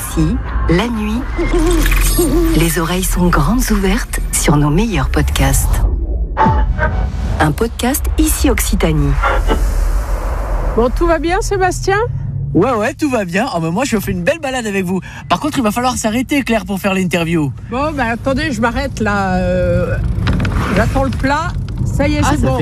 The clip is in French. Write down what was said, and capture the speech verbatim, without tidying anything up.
Ici, la nuit, les oreilles sont grandes ouvertes sur nos meilleurs podcasts. Un podcast Ici Occitanie. Bon, tout va bien, Sébastien ? Ouais, ouais, tout va bien. Oh, mais moi, je fais une belle balade avec vous. Par contre, il va falloir s'arrêter, Claire, pour faire l'interview. Bon, ben attendez, je m'arrête là. Euh, J'attends le plat. Ça y est, Ah, c'est ça bon.